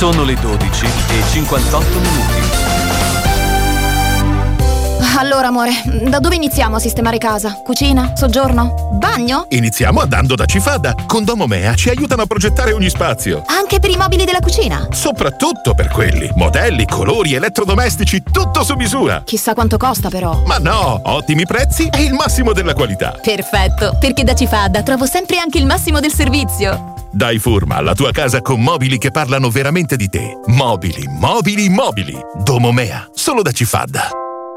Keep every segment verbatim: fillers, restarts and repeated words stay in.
Sono le dodici e cinquantotto minuti. Allora, amore, da dove iniziamo a sistemare casa? Cucina? Soggiorno? Bagno? Iniziamo andando da Cifada. Con Domomea ci aiutano a progettare ogni spazio. Anche per i mobili della cucina? Soprattutto per quelli. Modelli, colori, elettrodomestici, tutto su misura. Chissà quanto costa però. Ma no, ottimi prezzi e il massimo della qualità. Perfetto, perché da Cifada trovo sempre anche il massimo del servizio. Dai Furma alla tua casa con mobili che parlano veramente di te. Mobili, mobili, mobili. Domomea, solo da Cifada.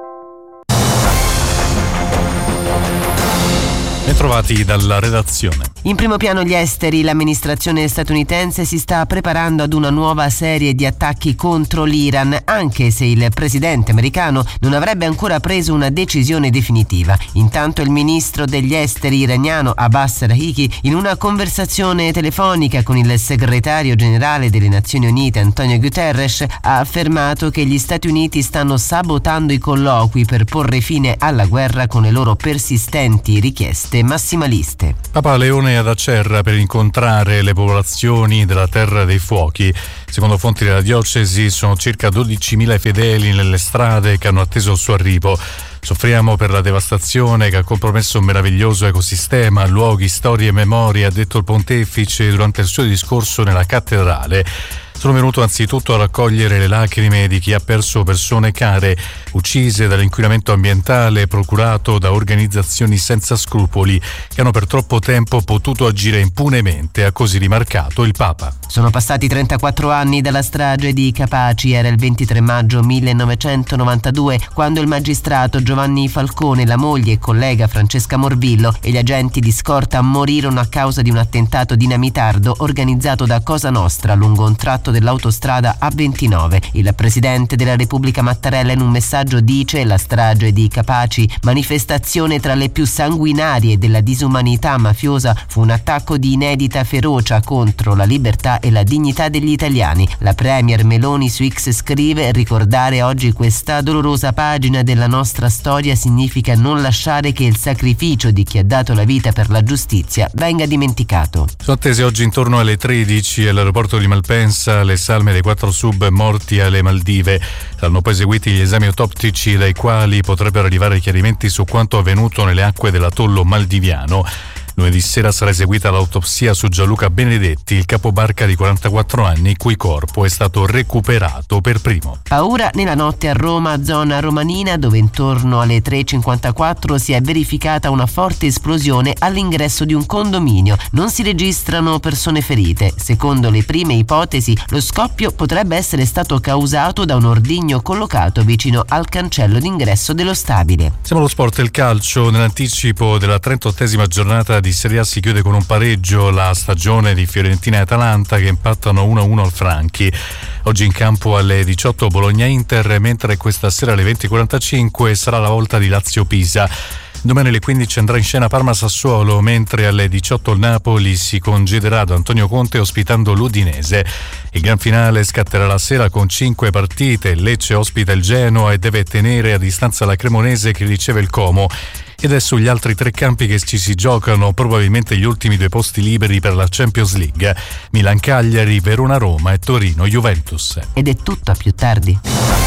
Ben trovati dalla redazione. In primo piano gli esteri. L'amministrazione statunitense si sta preparando ad una nuova serie di attacchi contro l'Iran, anche se il presidente americano non avrebbe ancora preso una decisione definitiva. Intanto il ministro degli esteri iraniano Abbas Araqchi, in una conversazione telefonica con il segretario generale delle Nazioni Unite Antonio Guterres, ha affermato che gli Stati Uniti stanno sabotando i colloqui per porre fine alla guerra con le loro persistenti richieste massimaliste. Papa Leone ad Acerra per incontrare le popolazioni della Terra dei Fuochi. Secondo fonti della diocesi sono circa dodicimila fedeli nelle strade che hanno atteso il suo arrivo. Soffriamo per la devastazione che ha compromesso un meraviglioso ecosistema, luoghi, storie e memorie, ha detto il pontefice durante il suo discorso nella cattedrale. Sono venuto anzitutto a raccogliere le lacrime di chi ha perso persone care, uccise dall'inquinamento ambientale procurato da organizzazioni senza scrupoli che hanno per troppo tempo potuto agire impunemente, ha così rimarcato il Papa. Sono passati trentaquattro anni dalla strage di Capaci. Era il ventitré maggio millenovecentonovantadue quando il magistrato Giovanni Falcone, la moglie e collega Francesca Morvillo e gli agenti di scorta morirono a causa di un attentato dinamitardo organizzato da Cosa Nostra lungo un tratto dell'autostrada A ventinove. Il presidente della Repubblica Mattarella in un messaggio dice: la strage di Capaci, manifestazione tra le più sanguinarie della disumanità mafiosa, fu un attacco di inedita ferocia contro la libertà e la dignità degli italiani. La premier Meloni su X scrive: ricordare oggi questa dolorosa pagina della nostra storia significa non lasciare che il sacrificio di chi ha dato la vita per la giustizia venga dimenticato. Sono attese oggi intorno alle tredici all'aeroporto di Malpensa le salme dei quattro sub morti alle Maldive. Saranno poi eseguiti gli esami autoptici dai quali potrebbero arrivare chiarimenti su quanto avvenuto nelle acque dell'atollo maldiviano. Lunedì sera sarà eseguita l'autopsia su Gianluca Benedetti, il capobarca di quarantaquattro anni, cui corpo è stato recuperato per primo. Paura nella notte a Roma, zona romanina, dove intorno alle tre e cinquantaquattro si è verificata una forte esplosione all'ingresso di un condominio. Non si registrano persone ferite. Secondo le prime ipotesi, lo scoppio potrebbe essere stato causato da un ordigno collocato vicino al cancello d'ingresso dello stabile. Siamo allo sport e il calcio. Nell'anticipo della trentottesima giornata di di Serie A si chiude con un pareggio la stagione di Fiorentina e Atalanta che impattano uno a uno al Franchi. Oggi in campo alle diciotto Bologna-Inter, mentre questa sera alle venti e quarantacinque sarà la volta di Lazio-Pisa. Domani alle quindici andrà in scena Parma-Sassuolo, mentre alle diciotto il Napoli si congederà da Antonio Conte ospitando l'Udinese. Il gran finale scatterà la sera con cinque partite. Lecce ospita il Genoa e deve tenere a distanza la Cremonese che riceve il Como. Ed è sugli altri tre campi che ci si giocano probabilmente gli ultimi due posti liberi per la Champions League: Milan-Cagliari, Verona-Roma e Torino-Juventus. Ed è tutto, a più tardi.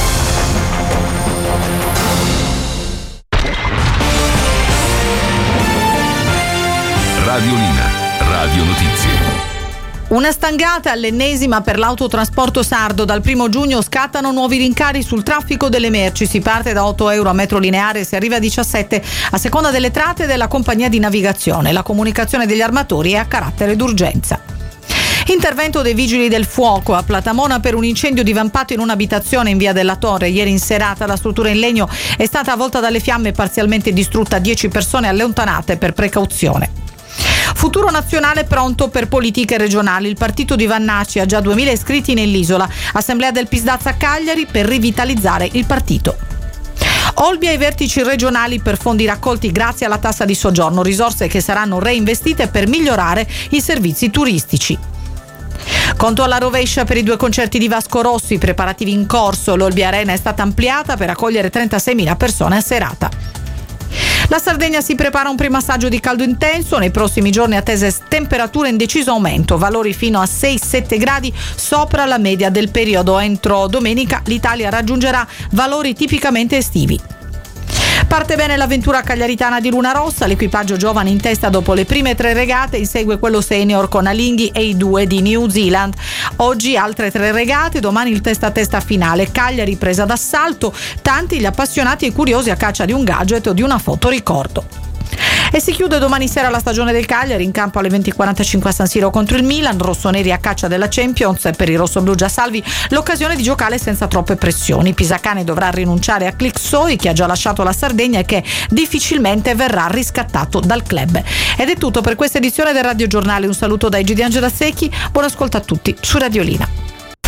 Radiolina, Radio Notizie. Una stangata, all'ennesima per l'autotrasporto sardo. Dal primo giugno scattano nuovi rincari sul traffico delle merci. Si parte da otto euro a metro lineare e si arriva a diciassette a seconda delle tratte della compagnia di navigazione. La comunicazione degli armatori è a carattere d'urgenza. Intervento dei vigili del fuoco a Platamona per un incendio divampato in un'abitazione in via della Torre. Ieri in serata la struttura in legno è stata avvolta dalle fiamme e parzialmente distrutta. dieci persone allontanate per precauzione. Futuro Nazionale pronto per politiche regionali. Il partito di Vannacci ha già duemila iscritti nell'isola. Assemblea del Pisdazza a Cagliari per rivitalizzare il partito. Olbia ai vertici regionali per fondi raccolti grazie alla tassa di soggiorno, risorse che saranno reinvestite per migliorare i servizi turistici. Conto alla rovescia per i due concerti di Vasco Rossi, preparativi in corso. L'Olbia Arena è stata ampliata per accogliere trentaseimila persone a serata. La Sardegna si prepara a un primo assaggio di caldo intenso, nei prossimi giorni attese temperature in deciso aumento, valori fino a sei sette gradi sopra la media del periodo. Entro domenica l'Italia raggiungerà valori tipicamente estivi. Parte bene l'avventura cagliaritana di Luna Rossa, l'equipaggio giovane in testa dopo le prime tre regate, insegue quello senior con Alinghi e i due di New Zealand. Oggi altre tre regate, domani il testa a testa finale, Cagliari presa d'assalto, tanti gli appassionati e curiosi a caccia di un gadget o di una foto ricordo. E si chiude domani sera la stagione del Cagliari, in campo alle venti e quarantacinque a San Siro contro il Milan, rossoneri a caccia della Champions e per i rossoblù già salvi l'occasione di giocare senza troppe pressioni. Pisacane dovrà rinunciare a Clixoi, che ha già lasciato la Sardegna e che difficilmente verrà riscattato dal club. Ed è tutto per questa edizione del Radio Giornale, un saluto da Igi di Angela Secchi, buon ascolto a tutti su Radiolina.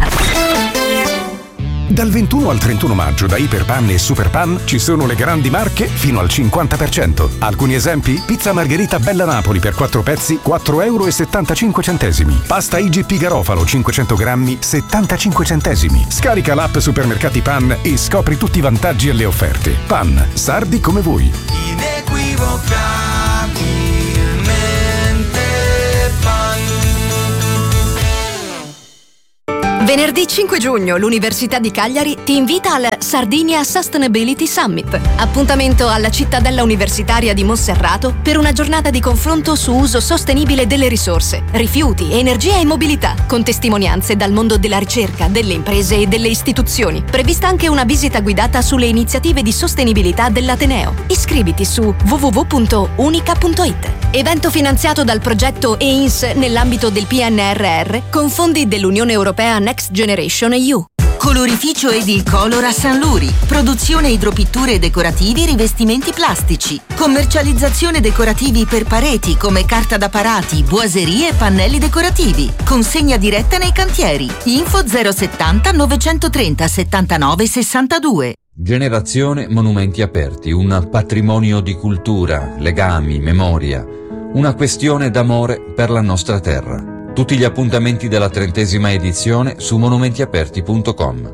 Dal ventuno al trentuno maggio da Iperpan e Superpan ci sono le grandi marche fino al cinquanta per cento. Alcuni esempi: pizza margherita Bella Napoli per quattro pezzi quattro euro e settantacinque centesimi. Pasta I G P Garofalo cinquecento grammi settantacinque centesimi. Scarica l'app Supermercati Pan e scopri tutti i vantaggi e le offerte. Pan, sardi come voi. Venerdì cinque giugno l'Università di Cagliari ti invita al Sardinia Sustainability Summit, appuntamento alla cittadella universitaria di Monserrato per una giornata di confronto su uso sostenibile delle risorse, rifiuti, energia e mobilità, con testimonianze dal mondo della ricerca, delle imprese e delle istituzioni. Prevista anche una visita guidata sulle iniziative di sostenibilità dell'Ateneo. Iscriviti su w w w punto unica punto i t. Evento finanziato dal progetto E I N S nell'ambito del P N R R con fondi dell'Unione Europea Next Generation E U. Colorificio Edilcolor a San Luri. Produzione idropitture decorativi, rivestimenti plastici. Commercializzazione decorativi per pareti come carta da parati, boiserie e pannelli decorativi. Consegna diretta nei cantieri. Info zero settanta novecentotrenta settantanove sessantadue. Generazione Monumenti Aperti, un patrimonio di cultura, legami, memoria, una questione d'amore per la nostra terra. Tutti gli appuntamenti della trentesima edizione su monumenti aperti punto com.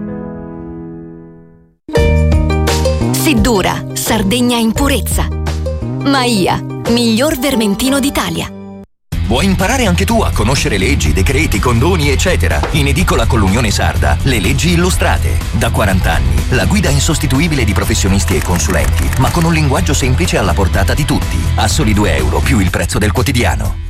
Seddura, Sardegna in purezza. Maia, miglior vermentino d'Italia. Vuoi imparare anche tu a conoscere leggi, decreti, condoni, eccetera? In edicola con l'Unione Sarda, le leggi illustrate. Da quaranta anni, la guida insostituibile di professionisti e consulenti, ma con un linguaggio semplice alla portata di tutti. A soli due euro più il prezzo del quotidiano.